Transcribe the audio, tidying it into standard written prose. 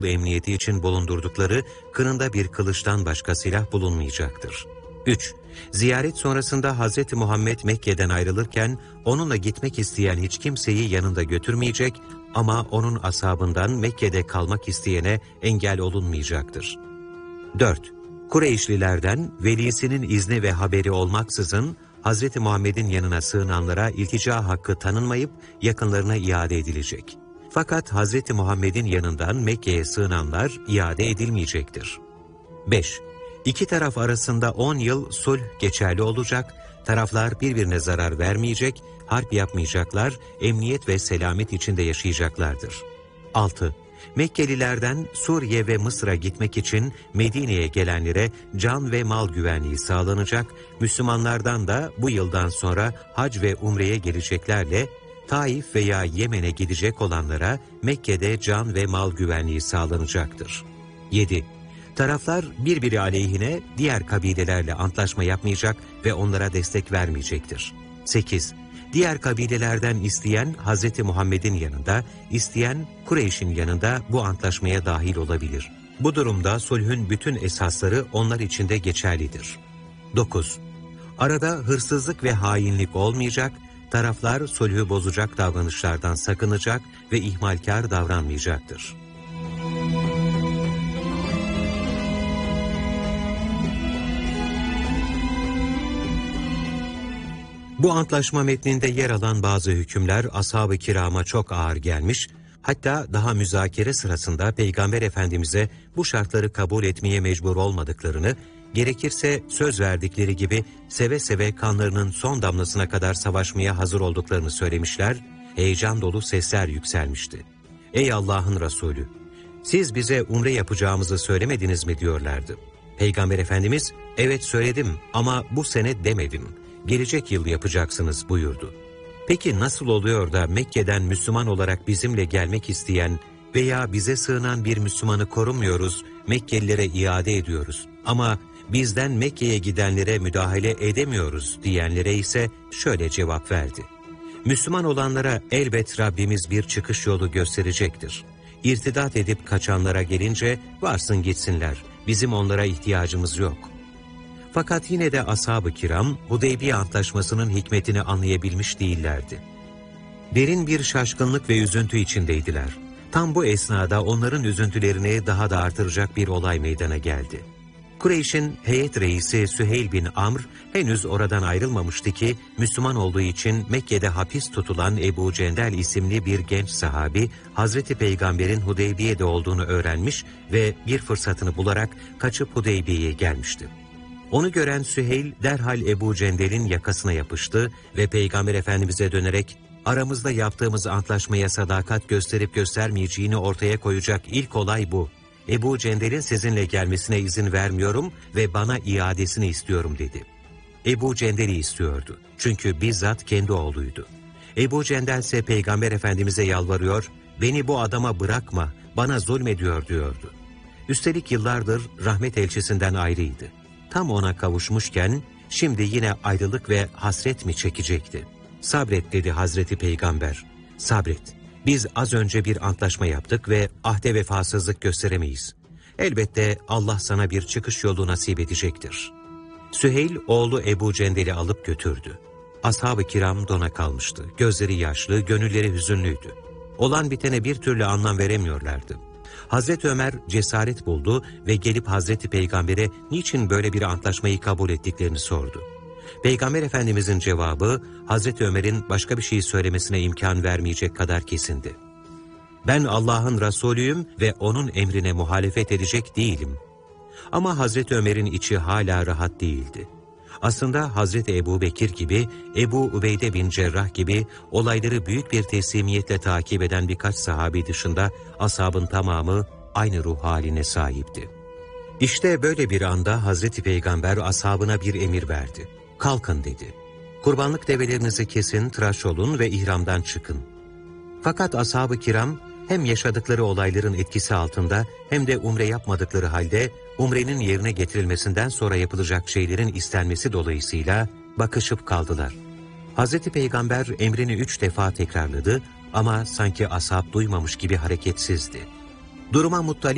emniyeti için bulundurdukları kınında bir kılıçtan başka silah bulunmayacaktır. 3. Ziyaret sonrasında Hz. Muhammed Mekke'den ayrılırken onunla gitmek isteyen hiç kimseyi yanında götürmeyecek ama onun ashabından Mekke'de kalmak isteyene engel olunmayacaktır. 4. Kureyşlilerden velisinin izni ve haberi olmaksızın Hz. Muhammed'in yanına sığınanlara iltica hakkı tanınmayıp yakınlarına iade edilecek. Fakat Hz. Muhammed'in yanından Mekke'ye sığınanlar iade edilmeyecektir. 5. İki taraf arasında 10 yıl sulh geçerli olacak, taraflar birbirine zarar vermeyecek, harp yapmayacaklar, emniyet ve selamet içinde yaşayacaklardır. 6. Mekkelilerden Suriye ve Mısır'a gitmek için Medine'ye gelenlere can ve mal güvenliği sağlanacak, Müslümanlardan da bu yıldan sonra hac ve umreye geleceklerle Taif veya Yemen'e gidecek olanlara Mekke'de can ve mal güvenliği sağlanacaktır. 7. Taraflar birbiri aleyhine diğer kabilelerle antlaşma yapmayacak ve onlara destek vermeyecektir. 8. Diğer kabilelerden isteyen Hz. Muhammed'in yanında, isteyen Kureyş'in yanında bu antlaşmaya dahil olabilir. Bu durumda sulhün bütün esasları onlar için de geçerlidir. 9. Arada hırsızlık ve hainlik olmayacak, taraflar sulhü bozacak davranışlardan sakınacak ve ihmalkar davranmayacaktır. Bu antlaşma metninde yer alan bazı hükümler ashab-ı kirama çok ağır gelmiş, hatta daha müzakere sırasında Peygamber Efendimiz'e bu şartları kabul etmeye mecbur olmadıklarını, gerekirse söz verdikleri gibi seve seve kanlarının son damlasına kadar savaşmaya hazır olduklarını söylemişler, heyecan dolu sesler yükselmişti. "Ey Allah'ın Resulü, siz bize umre yapacağımızı söylemediniz mi?" diyorlardı. Peygamber Efendimiz, "Evet söyledim ama bu sene demedim. Gelecek yıl yapacaksınız" buyurdu. Peki nasıl oluyor da Mekke'den Müslüman olarak bizimle gelmek isteyen veya bize sığınan bir Müslümanı korumuyoruz, Mekkelilere iade ediyoruz ama bizden Mekke'ye gidenlere müdahale edemiyoruz diyenlere ise şöyle cevap verdi. Müslüman olanlara elbet Rabbimiz bir çıkış yolu gösterecektir. İrtidat edip kaçanlara gelince varsın gitsinler, bizim onlara ihtiyacımız yok. Fakat yine de ashab-ı kiram Hudeybiye Antlaşması'nın hikmetini anlayabilmiş değillerdi. Derin bir şaşkınlık ve üzüntü içindeydiler. Tam bu esnada onların üzüntülerini daha da artıracak bir olay meydana geldi. Kureyş'in heyet reisi Süheyl bin Amr henüz oradan ayrılmamıştı ki Müslüman olduğu için Mekke'de hapis tutulan Ebu Cendel isimli bir genç sahabi Hazreti Peygamber'in Hudeybiye'de olduğunu öğrenmiş ve bir fırsatını bularak kaçıp Hudeybiye'ye gelmişti. Onu gören Süheyl derhal Ebu Cendel'in yakasına yapıştı ve Peygamber Efendimiz'e dönerek "Aramızda yaptığımız antlaşmaya sadakat gösterip göstermeyeceğini ortaya koyacak ilk olay bu. Ebu Cendel'in sizinle gelmesine izin vermiyorum ve bana iadesini istiyorum" dedi. Ebu Cendel'i istiyordu. Çünkü bizzat kendi oğluydu. Ebu Cendel ise Peygamber Efendimiz'e yalvarıyor, "Beni bu adama bırakma, bana zulmediyor" diyordu. Üstelik yıllardır rahmet elçisinden ayrıydı. Tam ona kavuşmuşken şimdi yine ayrılık ve hasret mi çekecekti? "Sabret" dedi Hazreti Peygamber. "Sabret. Biz az önce bir antlaşma yaptık ve ahde vefasızlık gösteremeyiz. Elbette Allah sana bir çıkış yolu nasip edecektir." Süheyl oğlu Ebu Cendel'i alıp götürdü. Ashab-ı kiram dona kalmıştı. Gözleri yaşlı, gönülleri hüzünlüydü. Olan bitene bir türlü anlam veremiyorlardı. Hazreti Ömer cesaret buldu ve gelip Hazreti Peygamber'e niçin böyle bir antlaşmayı kabul ettiklerini sordu. Peygamber Efendimizin cevabı Hazreti Ömer'in başka bir şey söylemesine imkan vermeyecek kadar kesindi. "Ben Allah'ın Resulüyüm ve onun emrine muhalefet edecek değilim." Ama Hazreti Ömer'in içi hala rahat değildi. Aslında Hazreti Ebu Bekir gibi, Ebu Ubeyde bin Cerrah gibi olayları büyük bir teslimiyetle takip eden birkaç sahabi dışında ashabın tamamı aynı ruh haline sahipti. İşte böyle bir anda Hazreti Peygamber ashabına bir emir verdi. "Kalkın" dedi. "Kurbanlık develerinizi kesin, tıraş olun ve ihramdan çıkın." Fakat ashab-ı kiram hem yaşadıkları olayların etkisi altında hem de umre yapmadıkları halde umrenin yerine getirilmesinden sonra yapılacak şeylerin istenmesi dolayısıyla bakışıp kaldılar. Hazreti Peygamber emrini 3 defa tekrarladı ama sanki ashab duymamış gibi hareketsizdi. Duruma muttali